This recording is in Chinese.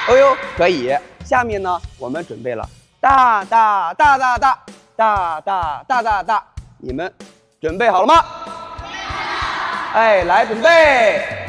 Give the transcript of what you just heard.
哦呦，可以。下面呢，我们准备了大大大大大大大大大大，你们准备好了吗？哎，来准备。